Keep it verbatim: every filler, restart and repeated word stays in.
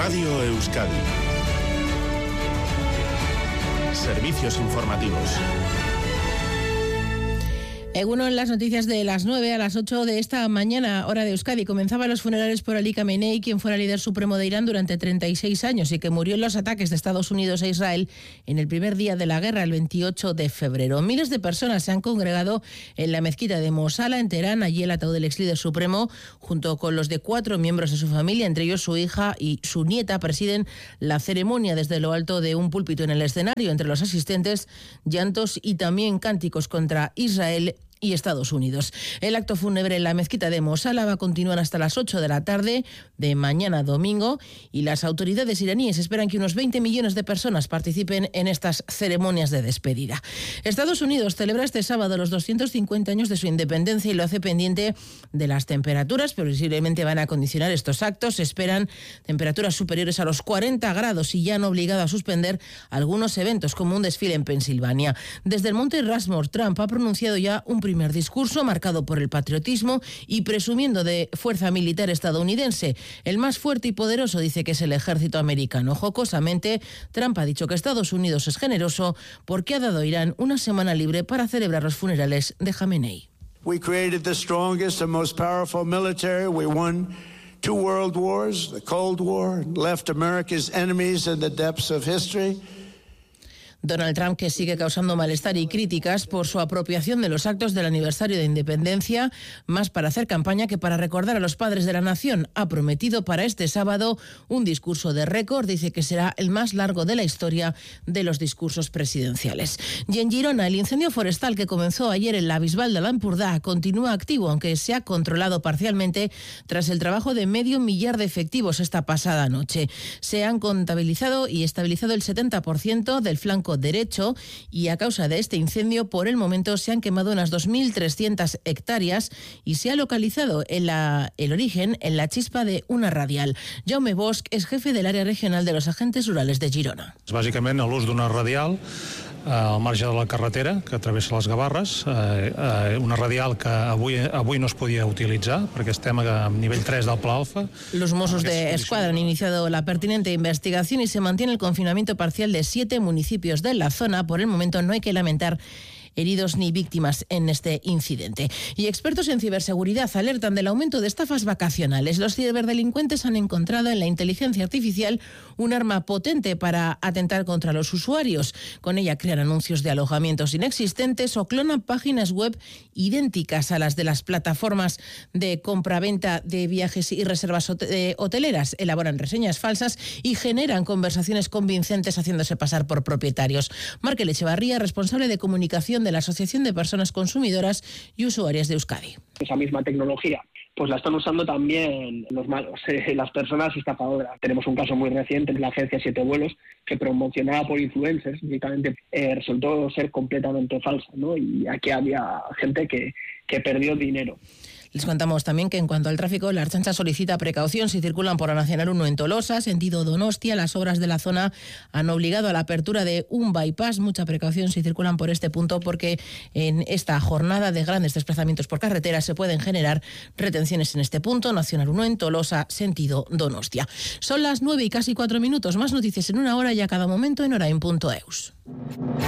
Radio Euskadi. Servicios informativos. Uno en las noticias de las nueve a las ocho de esta mañana, hora de Euskadi. Comenzaban los funerales por Ali Khamenei, quien fuera líder supremo de Irán durante treinta y seis años y que murió en los ataques de Estados Unidos a Israel en el primer día de la guerra, el veintiocho de febrero. Miles de personas se han congregado en la mezquita de Mosala, en Teherán. Allí el ataúd del ex líder supremo, junto con los de cuatro miembros de su familia, entre ellos su hija y su nieta, presiden la ceremonia desde lo alto de un púlpito en el escenario. Entre los asistentes, llantos y también cánticos contra Israel y Estados Unidos. El acto fúnebre en la mezquita de Mosala va a continuar hasta las ocho de la tarde de mañana domingo y las autoridades iraníes esperan que unos veinte millones de personas participen en estas ceremonias de despedida. Estados Unidos celebra este sábado los doscientos cincuenta años de su independencia y lo hace pendiente de las temperaturas. Previsiblemente van a condicionar estos actos. Se esperan temperaturas superiores a los cuarenta grados y ya han obligado a suspender algunos eventos como un desfile en Pensilvania. Desde el monte Rushmore, Trump ha pronunciado ya un primer discurso marcado por el patriotismo y presumiendo de fuerza militar estadounidense. El más fuerte y poderoso dice que es el ejército americano. Jocosamente, Trump ha dicho que Estados Unidos es generoso porque ha dado a Irán una semana libre para celebrar los funerales de Khamenei. We created the strongest and most powerful military. We won two world wars, the Cold War, left America's enemies in the depths of history. Donald Trump, que sigue causando malestar y críticas por su apropiación de los actos del aniversario de independencia, más para hacer campaña que para recordar a los padres de la nación, ha prometido para este sábado un discurso de récord. Dice que será el más largo de la historia de los discursos presidenciales. Y en Girona, el incendio forestal que comenzó ayer en la Bisbal de l'Empordà continúa activo, aunque se ha controlado parcialmente tras el trabajo de medio millar de efectivos esta pasada noche. Se han contabilizado y estabilizado el setenta por ciento del flanco derecho y a causa de este incendio por el momento se han quemado unas dos mil trescientas hectáreas y se ha localizado el, la, el origen en la chispa de una radial. Jaume Bosch es jefe del área regional de los agentes rurales de Girona. Bàsicament l'ús d'una radial al marge de la carretera que travessa les Gavarres, eh, una radial que avui, avui no es podia utilitzar perquè estem a nivell tres del Pla Alfa. Los Mossos de Escuadra han iniciado la pertinente investigación y se mantiene el confinamiento parcial de siete municipios de la zona. Por el momento no hay que lamentar heridos ni víctimas en este incidente. Y expertos en ciberseguridad alertan del aumento de estafas vacacionales. Los ciberdelincuentes han encontrado en la inteligencia artificial un arma potente para atentar contra los usuarios. Con ella crean anuncios de alojamientos inexistentes o clonan páginas web idénticas a las de las plataformas de compraventa de viajes y reservas hoteleras. Elaboran reseñas falsas y generan conversaciones convincentes haciéndose pasar por propietarios. Markel Echevarría, responsable de comunicación de la Asociación de Personas Consumidoras y Usuarias de Euskadi. Esa misma tecnología pues la están usando también los malos, eh, las personas estafadoras. Tenemos un caso muy reciente en la agencia Siete Vuelos que promocionaba por influencers, únicamente eh, resultó ser completamente falsa, ¿no? Y aquí había gente que, que perdió dinero. Les contamos también que en cuanto al tráfico, la Ertzaintza solicita precaución si circulan por la Nacional uno en Tolosa, sentido Donostia. Las obras de la zona han obligado a la apertura de un bypass. Mucha precaución si circulan por este punto porque en esta jornada de grandes desplazamientos por carretera se pueden generar retenciones en este punto. Nacional uno en Tolosa, sentido Donostia. Son las nueve y casi cuatro minutos. Más noticias en una hora y a cada momento en orain punto eus.